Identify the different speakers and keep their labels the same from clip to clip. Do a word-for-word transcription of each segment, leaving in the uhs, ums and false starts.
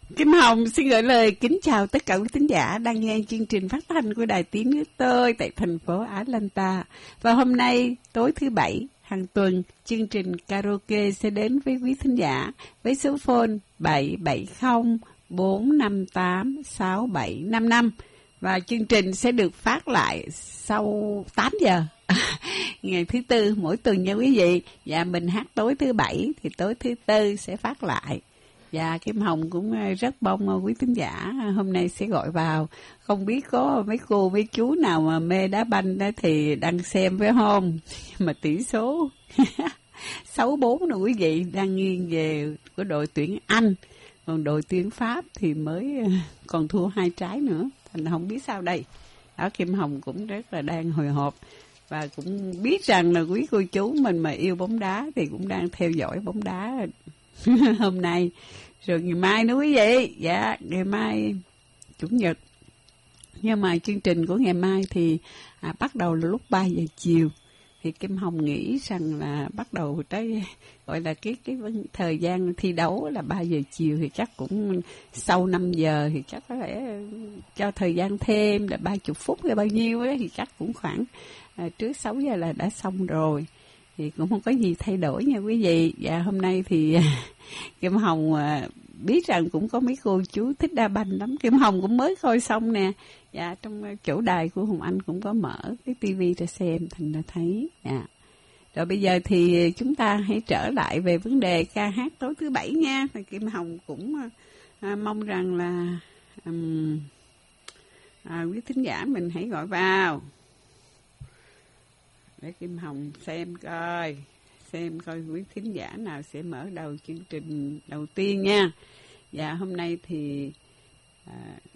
Speaker 1: Kim Hồng xin gửi lời kính chào tất cả quý thính giả đang nghe chương trình phát thanh của Đài Tiếng Nước Tôi tại thành phố Atlanta. Và hôm nay, tối thứ Bảy, hàng tuần, chương trình karaoke sẽ đến với quý thính giả với số phone bảy bảy không bốn năm tám sáu bảy năm năm. Và chương trình sẽ được phát lại sau tám giờ. Ngày thứ Tư mỗi tuần nha quý vị. Và mình hát tối thứ Bảy thì tối thứ Tư sẽ phát lại. Và Kim Hồng cũng rất mong quý thính giả hôm nay sẽ gọi vào. Không biết có mấy cô mấy chú nào mà mê đá banh đó thì đang xem phải không? Mà tỷ số sáu bốn nè quý vị, đang nghiêng về của đội tuyển Anh. Còn đội tuyển Pháp thì mới còn thua hai trái nữa. Thành không biết sao đây. Đó, Kim Hồng cũng rất là đang hồi hộp. Và cũng biết rằng là quý cô chú mình mà yêu bóng đá thì cũng đang theo dõi bóng đá hôm nay. Rồi ngày mai nữa quý vị. Dạ, ngày mai Chủ nhật. Nhưng mà chương trình của ngày mai thì à, bắt đầu là lúc ba giờ chiều. Thì Kim Hồng nghĩ rằng là bắt đầu tới gọi là cái cái thời gian thi đấu là ba giờ chiều thì chắc cũng sau năm giờ thì chắc có lẽ cho thời gian thêm là ba mươi phút hay bao nhiêu ấy, thì chắc cũng khoảng à, trước sáu giờ là đã xong rồi. Thì cũng không có gì thay đổi nha quý vị. Và hôm nay thì Kim Hồng biết rằng cũng có mấy cô chú thích đá banh lắm. Kim Hồng cũng mới coi xong nè. Dạ, trong chỗ đài của Hồng Anh cũng có mở cái tivi để xem, thành ra thấy. Dạ. Rồi bây giờ thì chúng ta hãy trở lại về vấn đề ca hát tối thứ Bảy nha. Thì Kim Hồng cũng à, mong rằng là um, à, quý thính giả mình hãy gọi vào. Để Kim Hồng xem coi, xem coi quý thính giả nào sẽ mở đầu chương trình đầu tiên nha. Dạ, hôm nay thì à,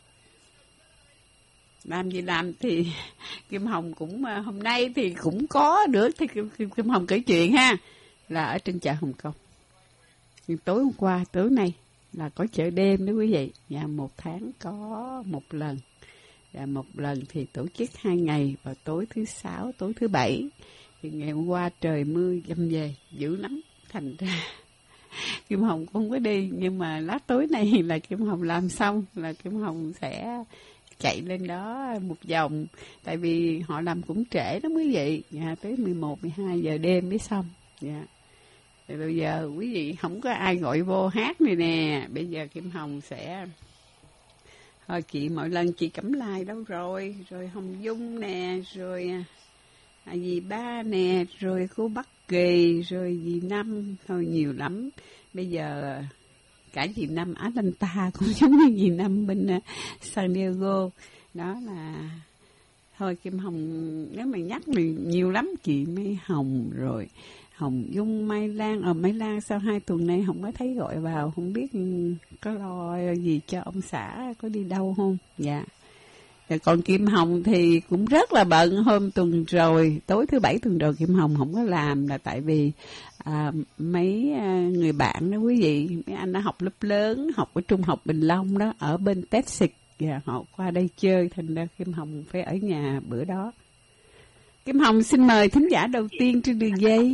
Speaker 1: làm gì làm thì Kim Hồng cũng hôm nay thì cũng có được thì Kim, Kim, Kim Hồng kể chuyện ha, là ở trên chợ Hồng Kông. Nhưng tối hôm qua, tối nay là có chợ đêm đó quý vị. Dạ, một tháng có một lần. Và một lần thì tổ chức hai ngày, vào tối thứ Sáu, tối thứ Bảy. Thì ngày hôm qua trời mưa dầm về, dữ lắm. Thành ra Kim Hồng cũng không có đi. Nhưng mà lát tối nay là Kim Hồng làm xong là Kim Hồng sẽ chạy lên đó một vòng. Tại vì họ làm cũng trễ lắm quý vị. Dạ, tới mười một, mười hai giờ đêm mới xong. Dạ. Thì bây giờ quý vị không có ai gọi vô hát này nè. Bây giờ Kim Hồng sẽ... Thôi chị mỗi lần chị Cẩm Lai đâu rồi, rồi Hồng Dung nè, rồi à, dì Ba nè, rồi cô Bắc Kỳ, rồi dì Năm, thôi nhiều lắm. Bây giờ cả dì Năm Atlanta cũng giống như dì Năm bên uh, San Diego. Đó là thôi Kim Hồng nếu mà nhắc thì nhiều lắm, chị Mai Hồng rồi Hồng Dung, Mai Lan. Ở Mai Lan sau hai tuần nay không có thấy gọi vào, không biết có lo gì cho ông xã, có đi đâu không. Dạ. Rồi còn Kim Hồng thì cũng rất là bận. Hôm tuần rồi, tối thứ Bảy tuần rồi Kim Hồng không có làm là tại vì à, mấy người bạn đó quý vị, mấy anh đã học lớp lớn, học ở Trung học Bình Long đó, ở bên Texas. Dạ, họ qua đây chơi, thành ra Kim Hồng phải ở nhà bữa đó. Kim Hồng xin mời thính giả đầu tiên trên đường dây.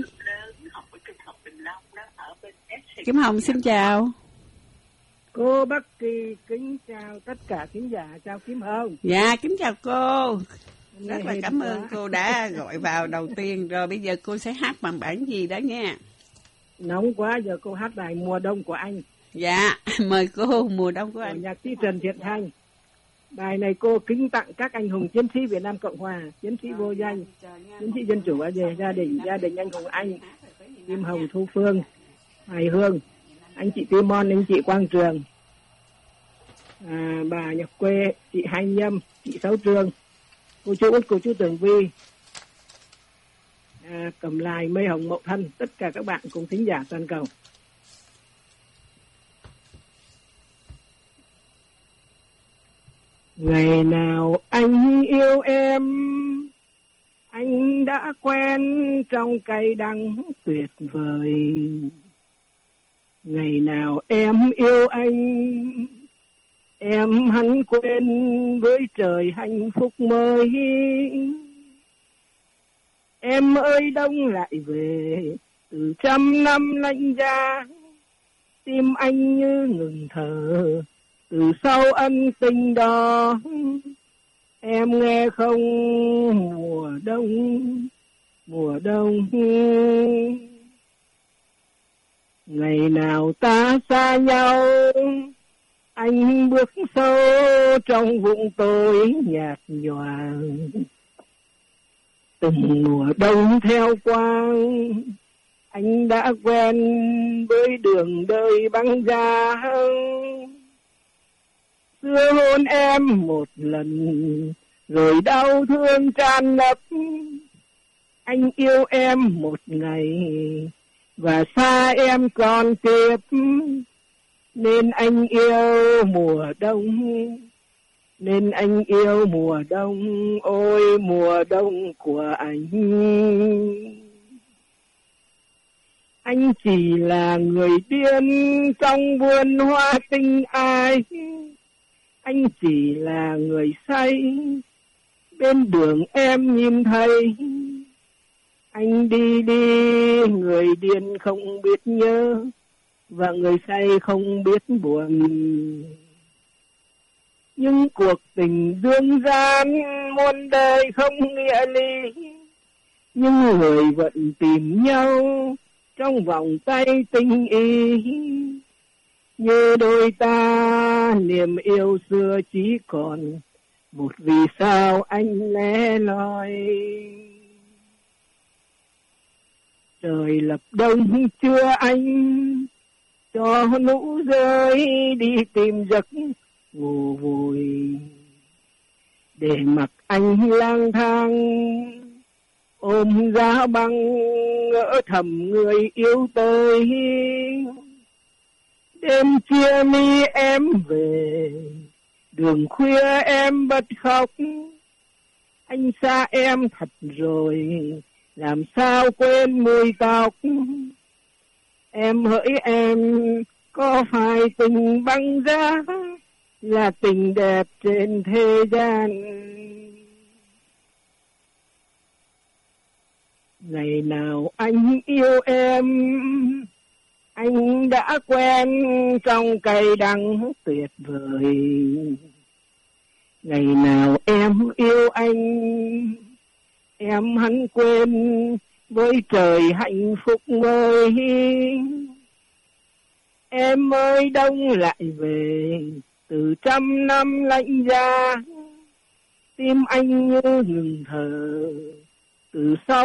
Speaker 1: Kim Hồng xin chào.
Speaker 2: Cô Bắc Kỳ kính chào tất cả khán giả, chào Kim Hồng.
Speaker 1: Dạ, kính chào cô. Rất là cảm ơn cô đã gọi vào đầu tiên. Rồi bây giờ cô sẽ hát bằng bản gì đó nha.
Speaker 2: Nóng quá, giờ cô hát bài Mùa Đông của Anh.
Speaker 1: Dạ, mời cô Mùa Đông của Anh.
Speaker 2: Nhạc sĩ Trần Thiện Thanh. Bài này cô kính tặng các anh hùng chiến sĩ Việt Nam Cộng Hòa, chiến sĩ vô danh, chiến sĩ dân chủ ở gia đình, gia đình anh hùng Anh, Kim Hồng, Thu Phương, Hoài Hương, anh chị Timon, anh chị Quang Trường, à, bà Nhật Quê, chị Hai Nhâm, chị Sáu Trương, cô chú Út, cô chú Tường Vi, à, Cẩm Lài, Mây Hồng, Mậu Thân, tất cả các bạn cùng thính giả toàn cầu. Ngày nào anh yêu em, anh đã quen trong cay đắng tuyệt vời. Ngày nào em yêu anh, em hắn quên với trời hạnh phúc mới. Em ơi đông lại về từ trăm năm lạnh giá, tim anh như ngừng thở từ sau ân tình đó. Em nghe không, mùa đông, mùa đông. Ngày nào ta xa nhau, anh bước sâu trong vũng tối nhạt nhòa. Từng mùa đông theo quang, anh đã quen với đường đời băng giá. Xưa hôn em một lần, rồi đau thương tràn ngập. Anh yêu em một ngày, và xa em còn tiếp. Nên anh yêu mùa đông, nên anh yêu mùa đông, ôi mùa đông của anh. Anh chỉ là người điên trong vườn hoa tình ai. Anh chỉ là người say bên đường em nhìn thấy. Anh đi đi, người điên không biết nhớ, và người say không biết buồn. Nhưng cuộc tình dương gian muôn đời không nghĩa lý, nhưng người vẫn tìm nhau trong vòng tay tình ý. Như đôi ta niềm yêu xưa chỉ còn một vì sao anh lẻ loi. Trời lập đông chưa anh, cho lũ rơi đi tìm giấc ngủ vùi. Để mặc anh lang thang ôm giá băng, ngỡ thầm người yêu tôi. Đêm chia ly em về, đường khuya em bật khóc. Anh xa em thật rồi, làm sao quên mùi tóc. Em hỡi em, có phải tình băng giá là tình đẹp trên thế gian. Ngày nào anh yêu em, anh đã quen trong cay đắng tuyệt vời. Ngày nào em yêu anh, em hắn quên với trời hạnh phúc mới. Em ơi đông lại về từ trăm năm lạnh giá, tim anh như ngừng thở từ sau